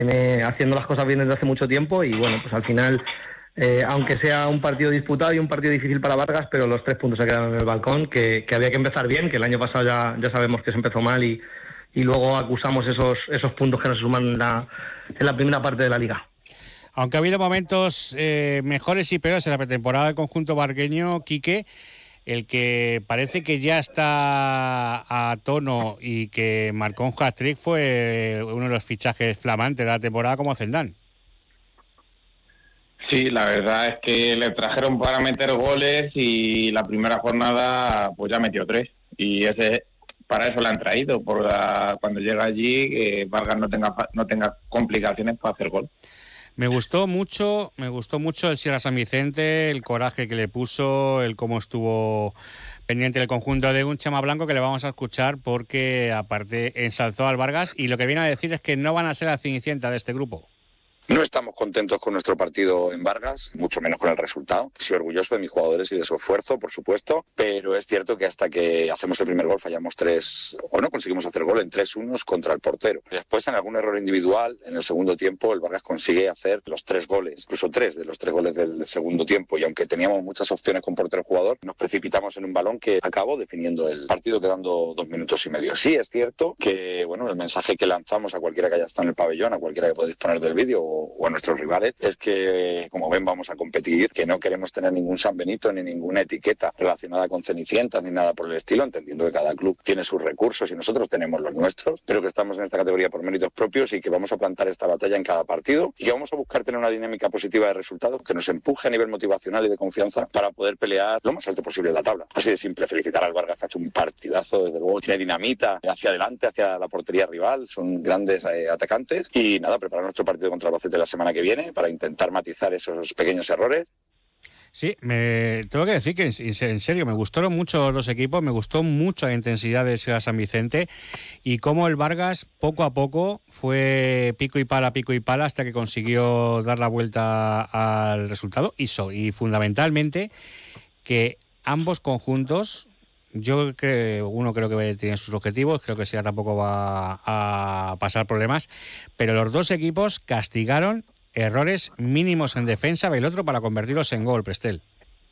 viene haciendo las cosas bien desde hace mucho tiempo y bueno, pues al final, aunque sea un partido disputado y un partido difícil para Vargas, pero los 3 puntos se quedaron en el balcón, que había que empezar bien, que el año pasado ya sabemos que se empezó mal y luego acusamos esos puntos que nos suman en la primera parte de la liga. Aunque ha habido momentos mejores y peores en la pretemporada del conjunto vargueño, Quique, el que parece que ya está a tono y que marcó un hat-trick fue uno de los fichajes flamantes de la temporada como Zendán. Sí, la verdad es que le trajeron para meter goles y la primera jornada pues ya metió 3 y para eso la han traído, cuando llega allí Vargas no tenga complicaciones para hacer gol. Me gustó mucho el Sierra San Vicente, el coraje que le puso, el cómo estuvo pendiente del conjunto de un Chema Blanco, que le vamos a escuchar porque aparte ensalzó al Vargas y lo que viene a decir es que no van a ser la cenicienta de este grupo. No estamos contentos con nuestro partido en Vargas, mucho menos con el resultado. Estoy orgulloso de mis jugadores y de su esfuerzo, por supuesto, pero es cierto que hasta que hacemos el primer gol fallamos 3, o no conseguimos hacer gol en 3-1 contra el portero. Después, en algún error individual, en el segundo tiempo, el Vargas consigue hacer los 3 goles, incluso 3 de los 3 goles del segundo tiempo, y aunque teníamos muchas opciones con portero jugador, nos precipitamos en un balón que acabó definiendo el partido quedando 2 minutos y medio. Sí, es cierto que el mensaje que lanzamos a cualquiera que haya estado en el pabellón, a cualquiera que pueda disponer del vídeo o a nuestros rivales, es que, como ven, vamos a competir, que no queremos tener ningún San Benito ni ninguna etiqueta relacionada con Cenicientas ni nada por el estilo, entendiendo que cada club tiene sus recursos y nosotros tenemos los nuestros, pero que estamos en esta categoría por méritos propios y que vamos a plantar esta batalla en cada partido y que vamos a buscar tener una dinámica positiva de resultados que nos empuje a nivel motivacional y de confianza para poder pelear lo más alto posible en la tabla. Así de simple. Felicitar al Vargas, que ha hecho un partidazo, desde luego tiene dinamita hacia adelante, hacia la portería rival, son grandes atacantes y nada, preparar nuestro partido contra el Albacete la semana que viene para intentar matizar esos pequeños errores. Sí, tengo que decir que en serio me gustaron mucho los dos equipos, me gustó mucho la intensidad del San Vicente y cómo el Vargas poco a poco fue pico y pala hasta que consiguió dar la vuelta al resultado y fundamentalmente que ambos conjuntos, yo creo, uno creo que tiene sus objetivos, creo que Sierra tampoco va a pasar problemas, pero los dos equipos castigaron errores mínimos en defensa del otro para convertirlos en gol, Prestel.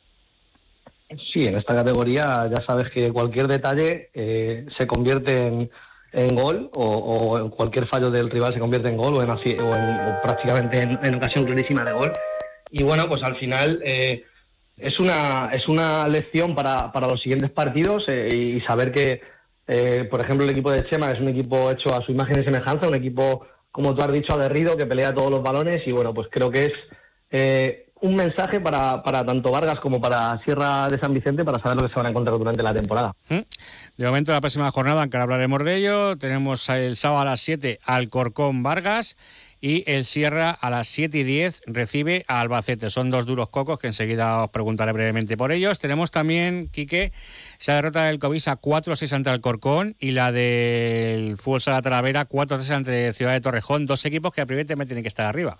Sí, en esta categoría ya sabes que cualquier detalle se convierte en gol o en cualquier fallo del rival se convierte en gol o prácticamente en ocasión clarísima de gol. Y bueno, pues al final es una lección para los siguientes partidos y saber que, por ejemplo, el equipo de Chema es un equipo hecho a su imagen y semejanza, un equipo, como tú has dicho, aguerrido, que pelea todos los balones y bueno, pues creo que es un mensaje para tanto Vargas como para Sierra de San Vicente para saber lo que se van a encontrar durante la temporada. De momento, la próxima jornada, aunque hablaremos de ello, tenemos el sábado a las 7 Alcorcón Vargas y el Sierra a las 7:10 recibe a Albacete. Son 2 duros cocos que enseguida os preguntaré brevemente por ellos. Tenemos también, Quique, esa derrota del Covisa 4-6 ante Alcorcón y la del Fútbol Sala Talavera 4-3 ante Ciudad de Torrejón. 2 equipos que evidentemente tienen que estar arriba.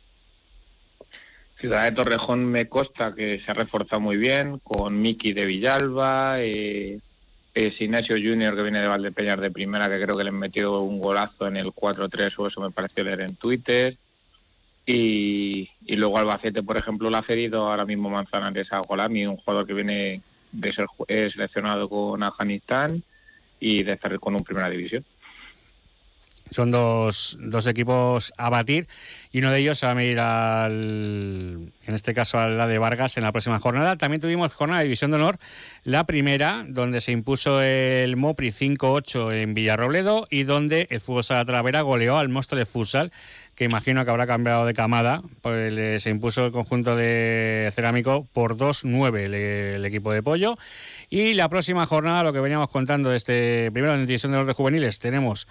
Ciudad de Torrejón me consta que se ha reforzado muy bien con Miki de Villalba, Ignacio Junior, que viene de Valdepeñas de primera, que creo que le metió un golazo en el 4-3 o eso me pareció leer en Twitter. Y luego Albacete, por ejemplo, le ha cedido ahora mismo Manzanares a Golami, un jugador que viene de ser seleccionado con Afganistán y de estar con un primera división. Son dos equipos a batir y uno de ellos se va a medir en este caso a la de Vargas en la próxima jornada. También tuvimos jornada de División de Honor, la primera, donde se impuso el Mopri 5-8 en Villarrobledo y donde el Fútbol Sala Talavera goleó al Monstruo de Futsal, que imagino que habrá cambiado de camada, pues se impuso el conjunto de Cerámico por 2-9 el equipo de Pollo. Y la próxima jornada, lo que veníamos contando primero en División de Honor de Juveniles, tenemos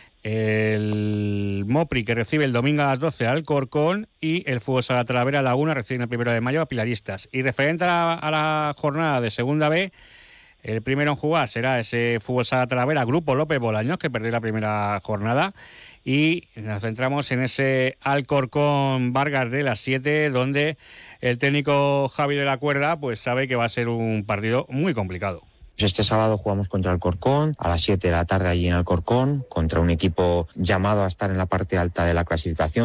el Mopri, que recibe el domingo a las 12 al Alcorcón, y el Fútbol Sala Talavera Laguna recibe el 1 de mayo a Pilaristas. Y referente a la jornada de Segunda B, el primero en jugar será ese Fútbol Sala Talavera Grupo López Bolaños, que perdió la primera jornada, y nos centramos en ese Alcorcón Vargas de las 7, donde el técnico Javi de la Cuerda pues sabe que va a ser un partido muy complicado. Este sábado jugamos contra Alcorcón a las 7 de la tarde allí en Alcorcón, contra un equipo llamado a estar en la parte alta de la clasificación.